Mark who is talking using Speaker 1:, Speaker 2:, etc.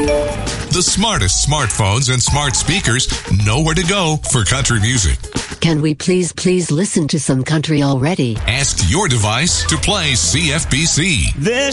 Speaker 1: The smartest smartphones and smart speakers know where to go for country music.
Speaker 2: Can we please listen to some country already?
Speaker 1: Ask your device to play CFBC.
Speaker 3: There